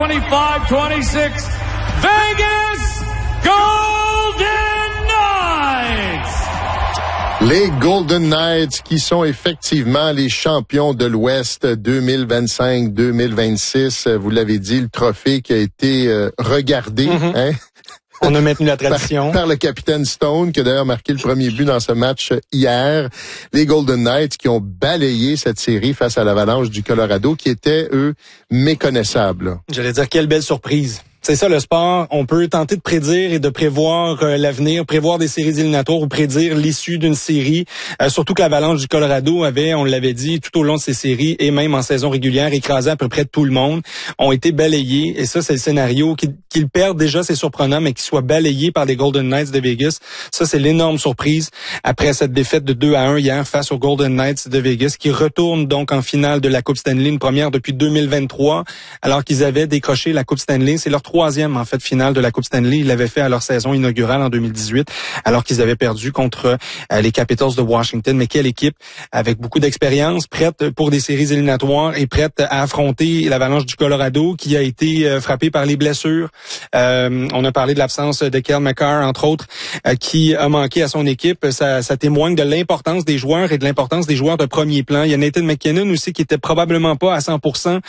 25-26, Vegas Golden Knights! Les Golden Knights qui sont effectivement les champions de l'Ouest 2025-2026. Vous l'avez dit, le trophée qui a été regardé, hein? On a maintenu la tradition. Par le capitaine Stone, qui a d'ailleurs marqué le premier but dans ce match hier. Les Golden Knights qui ont balayé cette série face à l'Avalanche du Colorado, qui étaient, eux, méconnaissables. J'allais dire, quelle belle surprise. C'est ça le sport. On peut tenter de prédire et de prévoir l'avenir, prévoir des séries éliminatoires ou prédire l'issue d'une série. Surtout que l'Avalanche du Colorado avait, on l'avait dit, tout au long de ces séries et même en saison régulière, écrasé à peu près tout le monde, ont été balayés. Et ça, c'est le scénario. Qu'ils perdent déjà, c'est surprenant, mais qu'ils soient balayés par les Golden Knights de Vegas, ça, c'est l'énorme surprise après cette défaite de 2-1 hier face aux Golden Knights de Vegas, qui retournent donc en finale de la Coupe Stanley, une première depuis 2023, alors qu'ils avaient décroché la Coupe Stanley. C'est leur troisième, en fait, finale de la Coupe Stanley. Ils l'avaient fait à leur saison inaugurale en 2018, alors qu'ils avaient perdu contre les Capitals de Washington. Mais quelle équipe, avec beaucoup d'expérience, prête pour des séries éliminatoires et prête à affronter l'Avalanche du Colorado, qui a été frappée par les blessures. On a parlé de l'absence de Cale Makar, entre autres, qui a manqué à son équipe. Ça témoigne de l'importance des joueurs et de l'importance des joueurs de premier plan. Il y a Nathan McKinnon aussi, qui était probablement pas à 100%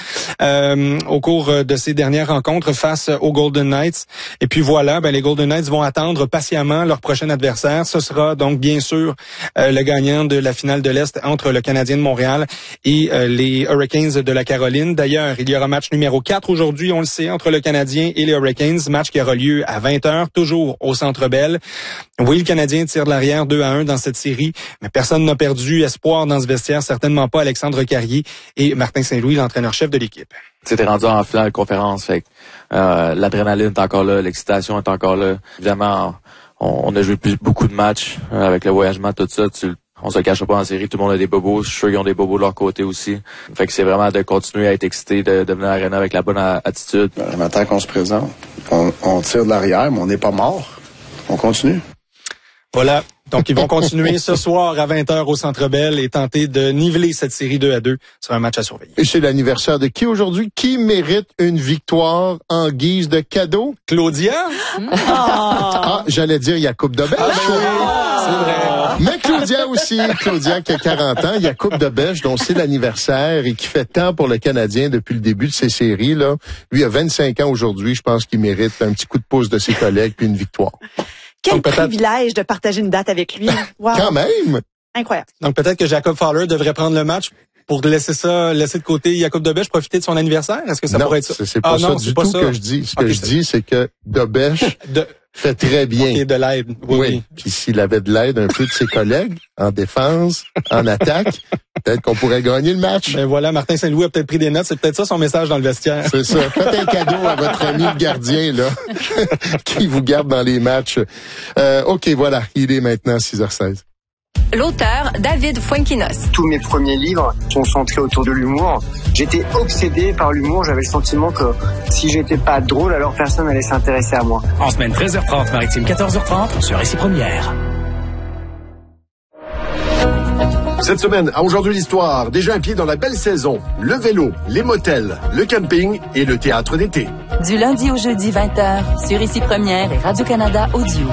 au cours de ces dernières rencontres face aux Golden Knights. Et puis voilà, les Golden Knights vont attendre patiemment leur prochain adversaire. Ce sera donc bien sûr le gagnant de la finale de l'Est entre le Canadien de Montréal et les Hurricanes de la Caroline. D'ailleurs, il y aura match numéro 4 aujourd'hui, on le sait, entre le Canadien et les Hurricanes. Match qui aura lieu à 20h, toujours au Centre Bell. Oui, le Canadien tire de l'arrière 2-1 dans cette série, mais personne n'a perdu espoir dans ce vestiaire, certainement pas Alexandre Carrier et Martin Saint-Louis, l'entraîneur-chef de l'équipe. T'es rendu en finale de conférence, fait que l'adrénaline est encore là, l'excitation est encore là. Évidemment, on a joué beaucoup de matchs avec le voyagement, tout ça. On se cache pas en série, tout le monde a des bobos. Je suis sûr qu'ils ont des bobos de leur côté aussi. Fait que c'est vraiment de continuer à être excité, de venir à l'Arena avec la bonne attitude. Maintenant qu'on se présente, on tire de l'arrière, mais on n'est pas mort. On continue. Voilà. Donc, ils vont continuer ce soir à 20h au Centre Bell et tenter de niveler cette série 2-2 sur un match à surveiller. Et c'est l'anniversaire de qui aujourd'hui? Qui mérite une victoire en guise de cadeau? Claudia? J'allais dire Jakub Dobeš. C'est vrai. Mais Claudia aussi. Claudia qui a 40 ans. Jakub Dobeš, dont c'est l'anniversaire et qui fait tant pour le Canadien depuis le début de ces séries, là. Lui a 25 ans aujourd'hui. Je pense qu'il mérite un petit coup de pouce de ses collègues puis une victoire. Quel privilège de partager une date avec lui. Wow. Quand même! Incroyable. Donc peut-être que Jacob Fowler devrait prendre le match pour laisser de côté Jakub Dobeš, profiter de son anniversaire. Est-ce que ça pourrait être ça? C'est pas ça du tout que je dis. Ce que je dis, c'est que Dobeš fait très bien. Okay, de l'aide. Oui. Puis s'il avait de l'aide un peu de ses collègues, en défense, en attaque, peut-être qu'on pourrait gagner le match. Ben voilà, Martin Saint-Louis a peut-être pris des notes. C'est peut-être ça son message dans le vestiaire. C'est ça. Faites un cadeau à votre ami le gardien, là, qui vous garde dans les matchs. OK, voilà. Il est maintenant 6h16. L'auteur, David Fuenquinos. Tous mes premiers livres sont centrés autour de l'humour. J'étais obsédé par l'humour. J'avais le sentiment que si j'étais pas drôle, alors personne n'allait s'intéresser à moi. En semaine 13h30, Maritime 14h30, sur Récit Première. Cette semaine, à Aujourd'hui l'Histoire, déjà un pied dans la belle saison. Le vélo, les motels, le camping et le théâtre d'été. Du lundi au jeudi 20h, sur Récit Première et Radio-Canada Audio.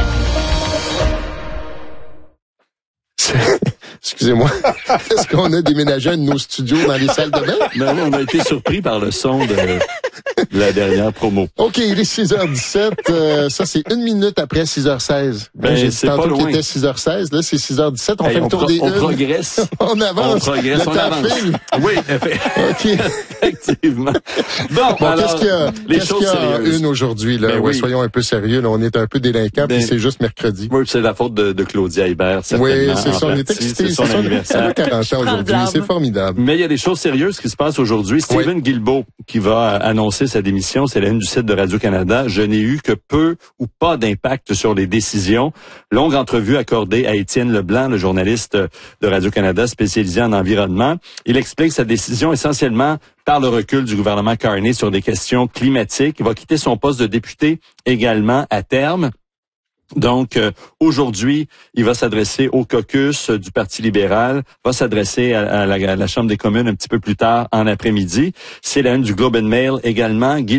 Excusez-moi. Est-ce qu'on a déménagé un de nos studios dans les salles de bain? Non, on a été surpris par le son de la dernière promo. OK, il est 6h17. Ça, c'est 1 minute après 6h16. J'ai dit tantôt qu'il était 6h16. Là, c'est 6h17. On fait le tour des On progresse. On avance. On progresse. On avance. Oui, OK. Effectivement. Bon, alors, qu'est-ce qu'il y a une aujourd'hui, là? Oui. Soyons un peu sérieux, là. On est un peu délinquants, puis c'est juste mercredi. Oui, c'est la faute de Claudia Hébert, certainement. Oui, c'est ça. On est excités. C'est son anniversaire. Elle a 40 ans aujourd'hui. C'est formidable. Mais il y a des choses sérieuses qui se passent aujourd'hui. Steven Guilbeault, qui va annoncer sa démission, c'est la une du site de Radio-Canada. Je n'ai eu que peu ou pas d'impact sur les décisions. Longue entrevue accordée à Étienne Leblanc, le journaliste de Radio-Canada spécialisé en environnement. Il explique sa décision essentiellement par le recul du gouvernement Carney sur des questions climatiques. Il va quitter son poste de député également à terme. Donc, aujourd'hui, il va s'adresser au caucus du Parti libéral, va s'adresser à la Chambre des communes un petit peu plus tard en après-midi. C'est la une du Globe and Mail également.